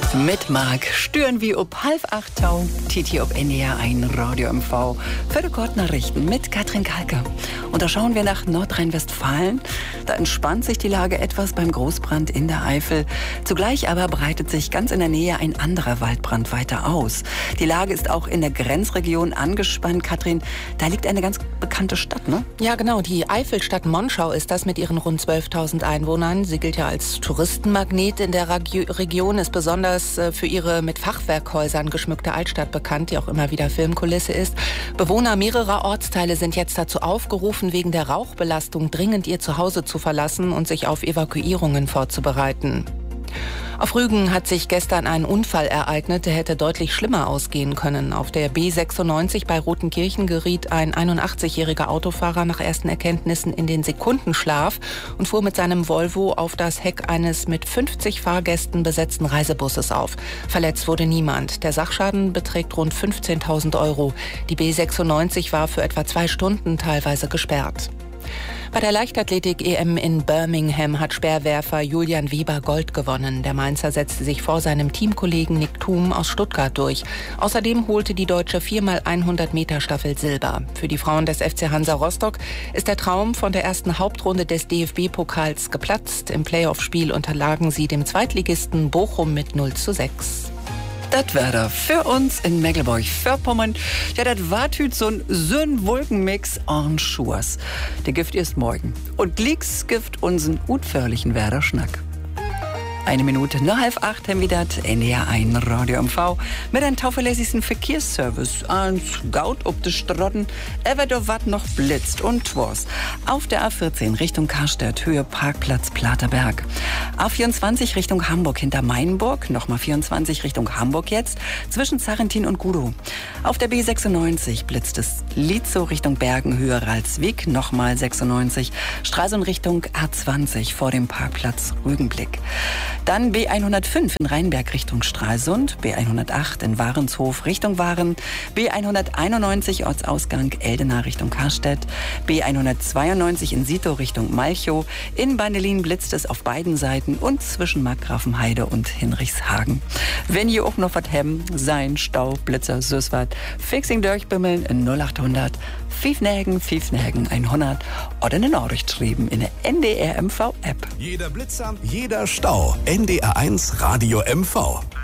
Mit Marc stören wir ob 7:30 Titi ob NDR ein Radio MV für die Nachrichten mit Katrin Kalke. Und da schauen wir nach Nordrhein-Westfalen. Da entspannt sich die Lage etwas beim Großbrand in der Eifel. Zugleich aber breitet sich ganz in der Nähe ein anderer Waldbrand weiter aus. Die Lage ist auch in der Grenzregion angespannt. Katrin, da liegt eine ganz bekannte Stadt, ne? Ja, genau. Die Eifelstadt Monschau ist das mit ihren rund 12.000 Einwohnern. Sie gilt ja als Touristenmagnet in der Region, ist besonders für ihre mit Fachwerkhäusern geschmückte Altstadt bekannt, die auch immer wieder Filmkulisse ist. Bewohner mehrerer Ortsteile sind jetzt dazu aufgerufen, wegen der Rauchbelastung dringend ihr Zuhause zu verlassen und sich auf Evakuierungen vorzubereiten. Auf Rügen hat sich gestern ein Unfall ereignet, der hätte deutlich schlimmer ausgehen können. Auf der B96 bei Rotenkirchen geriet ein 81-jähriger Autofahrer nach ersten Erkenntnissen in den Sekundenschlaf und fuhr mit seinem Volvo auf das Heck eines mit 50 Fahrgästen besetzten Reisebusses auf. Verletzt wurde niemand. Der Sachschaden beträgt rund 15.000 €. Die B96 war für etwa 2 Stunden teilweise gesperrt. Bei der Leichtathletik-EM in Birmingham hat Speerwerfer Julian Weber Gold gewonnen. Der Mainzer setzte sich vor seinem Teamkollegen Nick Thum aus Stuttgart durch. Außerdem holte die deutsche 4x100-Meter-Staffel Silber. Für die Frauen des FC Hansa Rostock ist der Traum von der ersten Hauptrunde des DFB-Pokals geplatzt. Im Playoff-Spiel unterlagen sie dem Zweitligisten Bochum mit 0:6. Das wär da für uns in Mecklenburg-Vorpommern. Ja, das war tüt so ein Wolkenmix an Schurs. Der Gift ist morgen. Und liegt's Gift unseren utförlichen Werder Schnack. 1 Minute nach 7:30 haben wir das NDR ein Radio MV mit einem tauverlässigsten Verkehrsservice. Ans Gaut ob de Strotten, do wat noch blitzt und twors. Auf der A14 Richtung Karstadt, Höhe Parkplatz Platerberg. A24 Richtung Hamburg hinter Mainburg, nochmal 24 Richtung Hamburg jetzt, zwischen Zarrentin und Gudow. Auf der B96 blitzt es Lietzow Richtung Bergen, Höhe Ralswiek, nochmal 96. Stralsund Richtung A20 vor dem Parkplatz Rügenblick. Dann B105 in Rheinberg Richtung Stralsund, B108 in Warenshof Richtung Waren, B191 Ortsausgang Eldena Richtung Karstedt, B192 in Sito Richtung Malchow, in Bandelin blitzt es auf beiden Seiten und zwischen Markgrafenheide und Hinrichshagen. Wenn ihr auch noch was haben, sein Stau, Blitzer, Süßwart, Fixing durchbimmeln in 0800 5 Nägen 100 oder eine Nachricht schreiben in der NDR MV App. Jeder Blitzer, jeder Stau. NDR1 Radio MV.